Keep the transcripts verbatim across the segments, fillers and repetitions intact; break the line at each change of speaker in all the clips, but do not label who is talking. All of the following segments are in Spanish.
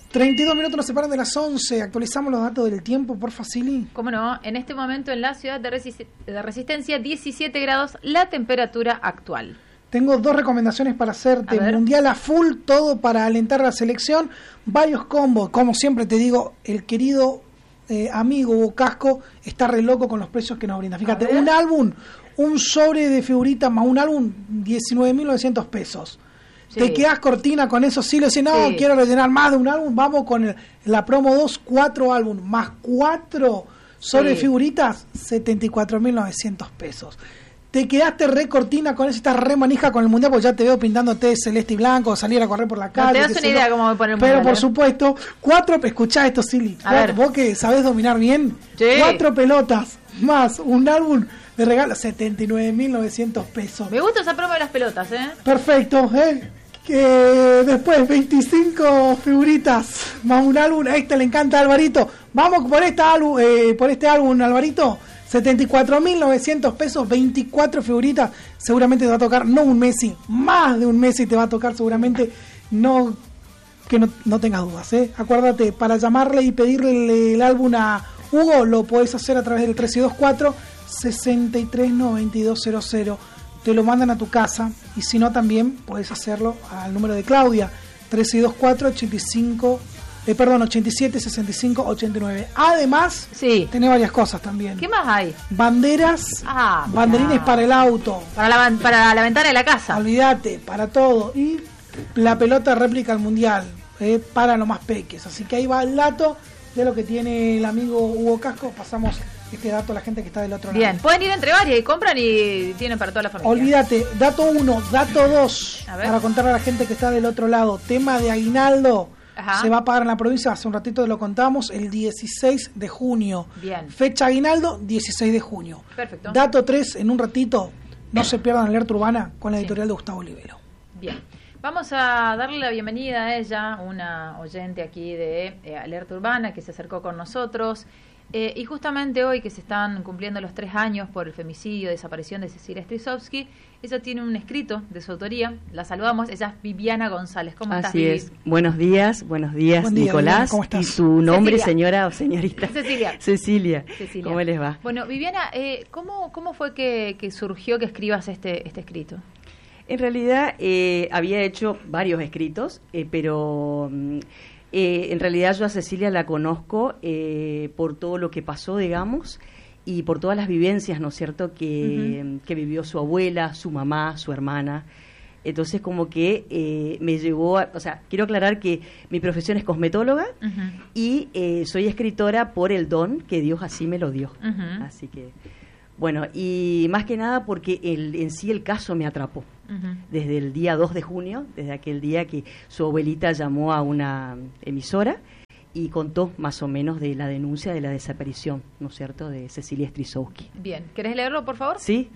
treinta y dos minutos nos separan de las once. Actualizamos los datos del tiempo, por Facili.
Cómo no, en este momento en la ciudad de, Resist- de Resistencia, diecisiete grados la temperatura actual.
Tengo dos recomendaciones para hacerte. Mundial a full, todo para alentar la selección. Varios combos, como siempre te digo, el querido eh, amigo Hugo Casco está re loco con los precios que nos brinda. Fíjate, un álbum, un sobre de figuritas más un álbum, diecinueve mil novecientos pesos. Sí. Te quedas cortina con eso, sí, lo sé, no, sí. Quiero rellenar más de un álbum, vamos con el, la promo dos, cuatro álbum, más cuatro sobre sí. figuritas, setenta y cuatro mil novecientos pesos. Te quedaste re cortina con eso, estás re manija con el mundial, porque ya te veo pintándote celeste y blanco, salir a correr por la calle.
No te das una idea no. cómo me pone el
Pero
mundial,
por
¿eh?
supuesto, cuatro, escuchá esto, Silly, cuatro, vos que sabés dominar bien, sí. cuatro pelotas, más un álbum de regalo, setenta y nueve mil novecientos pesos.
Me gusta esa promo de las pelotas, ¿eh?
Perfecto, ¿eh? Que después veinticinco figuritas más un álbum, a este le encanta a Alvarito. Vamos por este álbum, eh, por este álbum, Alvarito. setenta y cuatro mil novecientos pesos, veinticuatro figuritas, seguramente te va a tocar, no un Messi, más de un Messi te va a tocar seguramente, no que no, no tengas dudas, ¿eh? Acuérdate, para llamarle y pedirle el, el álbum a Hugo, lo podés hacer a través del tres dos cuatro, seis tres nueve dos cero cero, te lo mandan a tu casa, y si no también podés hacerlo al número de Claudia, tres dos cuatro, ochenta y cinco Eh, perdón, ochenta y siete, sesenta y cinco, ochenta y nueve. Además,
sí.
tenés varias cosas también.
¿Qué más hay?
Banderas,
ah,
banderines para el auto.
Para la, para la ventana de la casa.
Olvídate, para todo. Y la pelota réplica al mundial, eh, para los más peques. Así que ahí va el dato de lo que tiene el amigo Hugo Casco. Pasamos este dato a la gente que está del otro lado.
Bien, pueden ir entre varias y compran y tienen para toda la familia.
Olvídate, dato uno, dato dos, para contarle a la gente que está del otro lado. Tema de aguinaldo. Ajá. Se va a pagar en la provincia, hace un ratito lo contamos, el dieciséis de junio.
Bien.
Fecha aguinaldo, dieciséis de junio.
Perfecto.
Dato tres, en un ratito, no se pierdan Alerta Urbana con la editorial sí. de Gustavo Olivero.
Bien. Vamos a darle la bienvenida a ella, una oyente aquí de eh, Alerta Urbana que se acercó con nosotros. Eh, y justamente hoy que se están cumpliendo los tres años por el femicidio, desaparición de Cecilia Strisowski, ella tiene un escrito de su autoría, la saludamos, ella es Viviana González. ¿Cómo
Así
estás, Vivi?
es, buenos días, buenos días,
Buen día,
Nicolás,
¿cómo estás?
Y tu nombre,
Cecilia.
Señora o señorita.
Cecilia.
Cecilia.
Cecilia.
¿Cómo les va?
Bueno, Viviana, eh, ¿cómo, ¿cómo fue que, que surgió que escribas este, este escrito?
En realidad eh, había hecho varios escritos, eh, pero... Mm, Eh, en realidad yo a Cecilia la conozco eh, por todo lo que pasó, digamos, y por todas las vivencias, ¿no es cierto?, que, uh-huh. que vivió su abuela, su mamá, su hermana. Entonces como que eh, me llevó a... O sea, quiero aclarar que mi profesión es cosmetóloga uh-huh. y eh, soy escritora por el don que Dios así me lo dio. Uh-huh. Así que... Bueno, y más que nada porque el, en sí el caso me atrapó. Uh-huh. Desde el día dos de junio, desde aquel día que su abuelita llamó a una emisora y contó más o menos de la denuncia de la desaparición, ¿no es cierto?, de Cecilia Strisowski.
Bien, ¿querés leerlo, por favor?
Sí.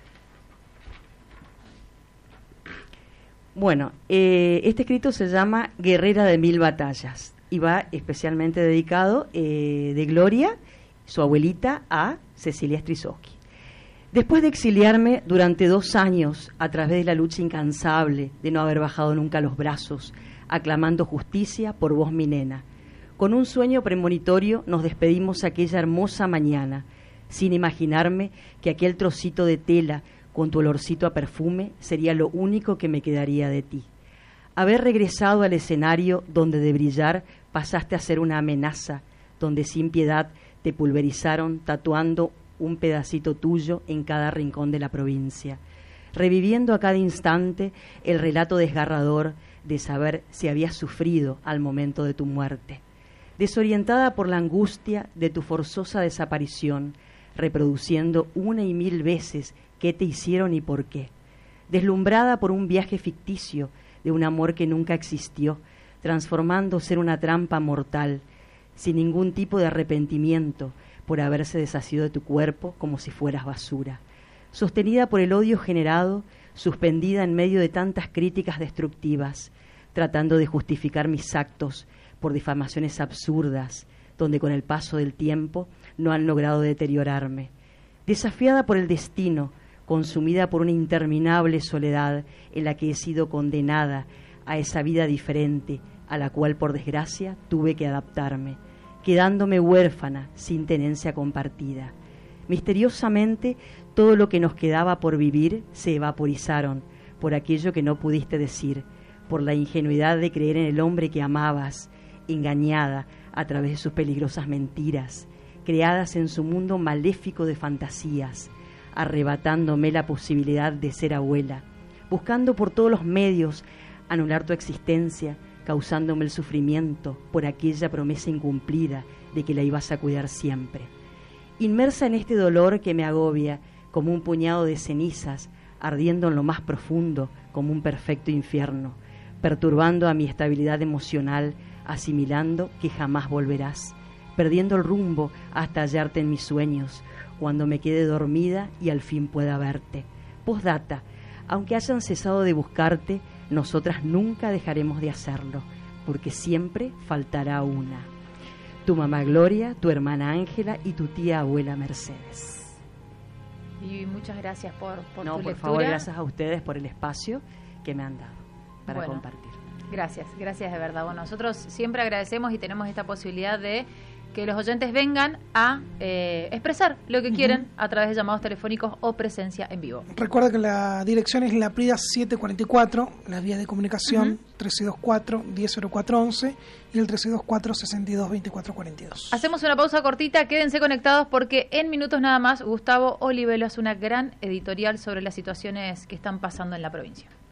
Bueno, eh, este escrito se llama Guerrera de Mil Batallas y va especialmente dedicado eh, de Gloria, su abuelita, a Cecilia Strisowski. Después de exiliarme durante dos años a través de la lucha incansable de no haber bajado nunca los brazos, aclamando justicia por vos, mi nena, con un sueño premonitorio nos despedimos aquella hermosa mañana, sin imaginarme que aquel trocito de tela con tu olorcito a perfume sería lo único que me quedaría de ti. Haber regresado al escenario donde de brillar pasaste a ser una amenaza, donde sin piedad te pulverizaron tatuando un pedacito tuyo en cada rincón de la provincia, reviviendo a cada instante el relato desgarrador de saber si habías sufrido al momento de tu muerte. Desorientada por la angustia de tu forzosa desaparición, reproduciendo una y mil veces qué te hicieron y por qué. Deslumbrada por un viaje ficticio de un amor que nunca existió, transformándose en una trampa mortal, sin ningún tipo de arrepentimiento por haberse desasido de tu cuerpo como si fueras basura, sostenida por el odio generado, suspendida en medio de tantas críticas destructivas, tratando de justificar mis actos por difamaciones absurdas, donde con el paso del tiempo no han logrado deteriorarme, desafiada por el destino, consumida por una interminable soledad en la que he sido condenada a esa vida diferente a la cual por desgracia tuve que adaptarme, quedándome huérfana sin tenencia compartida. Misteriosamente, todo lo que nos quedaba por vivir se evaporizaron por aquello que no pudiste decir, por la ingenuidad de creer en el hombre que amabas, engañada a través de sus peligrosas mentiras, creadas en su mundo maléfico de fantasías, arrebatándome la posibilidad de ser abuela, buscando por todos los medios anular tu existencia, causándome el sufrimiento por aquella promesa incumplida de que la ibas a cuidar siempre. Inmersa en este dolor que me agobia como un puñado de cenizas, ardiendo en lo más profundo como un perfecto infierno, perturbando a mi estabilidad emocional, asimilando que jamás volverás, perdiendo el rumbo hasta hallarte en mis sueños, cuando me quede dormida y al fin pueda verte. Postdata, aunque hayan cesado de buscarte, nosotras nunca dejaremos de hacerlo, porque siempre faltará una. Tu mamá Gloria, tu hermana Ángela y tu tía abuela Mercedes.
Y muchas gracias por, por
no,
tu
por
lectura.
favor, gracias a ustedes por el espacio que me han dado para
bueno,
compartir.
Gracias, gracias de verdad. Bueno, nosotros siempre agradecemos y tenemos esta posibilidad de que los oyentes vengan a eh, expresar lo que uh-huh. quieren a través de llamados telefónicos o presencia en vivo.
Recuerda que la dirección es La Prida setecientos cuarenta y cuatro, las vías de comunicación uh-huh. trece veinticuatro, diez cero cuatro once y el trece veinticuatro, sesenta y dos, veinticuatro cuarenta y dos.
Hacemos una pausa cortita, quédense conectados porque en minutos nada más Gustavo Olivelo hace una gran editorial sobre las situaciones que están pasando en la provincia.